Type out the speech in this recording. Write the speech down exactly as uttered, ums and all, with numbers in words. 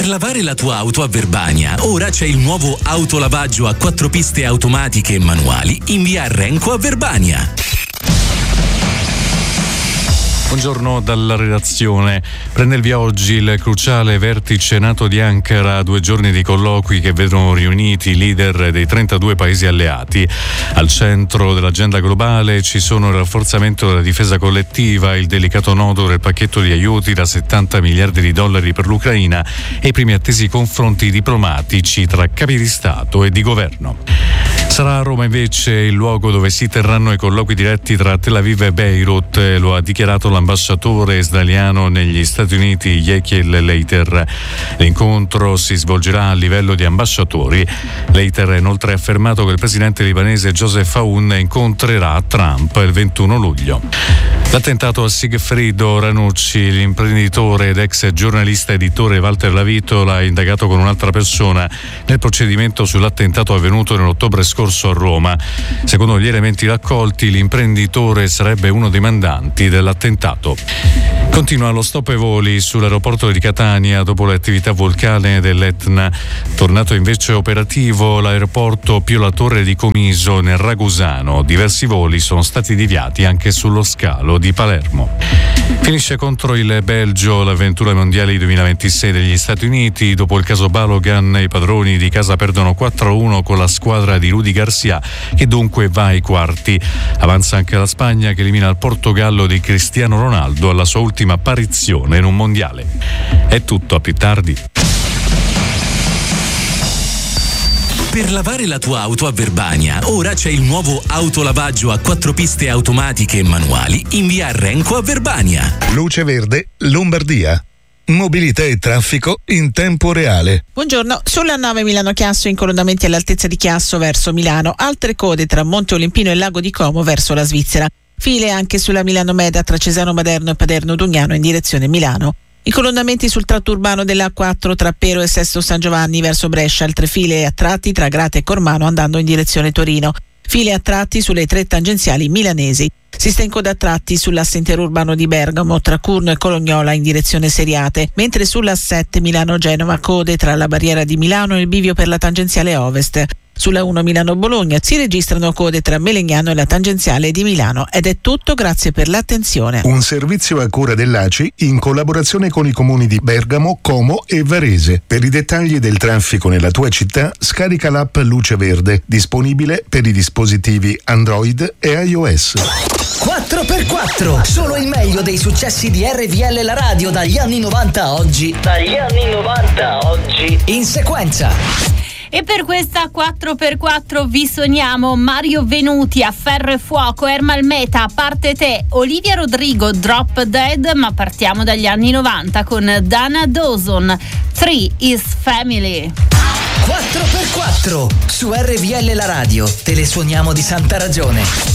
Per lavare la tua auto a Verbania, ora c'è il nuovo autolavaggio a quattro piste automatiche e manuali in via Renco a Verbania. Buongiorno dalla redazione. Prende il via oggi il cruciale vertice NATO di Ankara, due giorni di colloqui che vedono riuniti i leader dei trentadue paesi alleati. Al centro dell'agenda globale ci sono il rafforzamento della difesa collettiva, il delicato nodo del pacchetto di aiuti da settanta miliardi di dollari per l'Ucraina e i primi attesi confronti diplomatici tra capi di Stato e di governo. Sarà a Roma invece il luogo dove si terranno i colloqui diretti tra Tel Aviv e Beirut, lo ha dichiarato l'ambasciatore israeliano negli Stati Uniti Yechiel Leiter. L'incontro si svolgerà a livello di ambasciatori. Leiter ha inoltre affermato che il presidente libanese Joseph Aoun incontrerà Trump il ventuno luglio. L'attentato a Sigfrido Ranucci, l'imprenditore ed ex giornalista editore Walter Lavitola, è indagato con un'altra persona nel procedimento sull'attentato avvenuto nell'ottobre scorso a Roma. Secondo gli elementi raccolti, l'imprenditore sarebbe uno dei mandanti dell'attentato. Continua lo stop ai voli sull'aeroporto di Catania dopo le attività vulcane dell'Etna. Tornato invece operativo l'aeroporto Pio La Torre di Comiso nel Ragusano. Diversi voli sono stati deviati anche sullo scalo di Palermo. Finisce contro il Belgio l'avventura mondiali duemilaventisei degli Stati Uniti. Dopo il caso Balogan, i padroni di casa perdono quattro a uno con la squadra di Rudy Garcia, che dunque va ai quarti. Avanza anche la Spagna, che elimina il Portogallo di Cristiano Ronaldo alla sua ultima apparizione in un mondiale. È tutto, a più tardi. Per lavare la tua auto a Verbania, ora c'è il nuovo autolavaggio a quattro piste automatiche e manuali in via Renco a Verbania. Luce Verde, Lombardia. Mobilità e traffico in tempo reale. Buongiorno, sulla nove Milano-Chiasso incolonnamenti all'altezza di Chiasso verso Milano, altre code tra Monte Olimpino e Lago di Como verso la Svizzera. File anche sulla Milano-Meda tra Cesano Maderno e Paderno Dugnano in direzione Milano. I colonnamenti sul tratto urbano della A quattro tra Pero e Sesto San Giovanni verso Brescia, altre file a tratti tra Grate e Cormano andando in direzione Torino. File a tratti sulle tre tangenziali milanesi. Si sta in coda a tratti sull'asse interurbano di Bergamo tra Curno e Colognola in direzione Seriate, mentre sull'A sette Milano-Genova code tra la barriera di Milano e il bivio per la tangenziale ovest. Sulla uno Milano-Bologna si registrano code tra Melegnano e la tangenziale di Milano. Ed è tutto, grazie per l'attenzione. Un servizio a cura dell'A C I in collaborazione con i comuni di Bergamo, Como e Varese. Per i dettagli del traffico nella tua città, scarica l'app Luce Verde, disponibile per i dispositivi Android e iOS. quattro per quattro, solo il meglio dei successi di R V L la radio dagli anni novanta a oggi. Dagli anni novanta a oggi. In sequenza. E per questa quattro per quattro vi sogniamo Mario Venuti, A Ferro e Fuoco, Ermal Meta, Parte Te, Olivia Rodrigo, Drop Dead, ma partiamo dagli anni novanta con Dana Dawson, Three is Family. quattro per quattro su R V L la radio, te le suoniamo di santa ragione.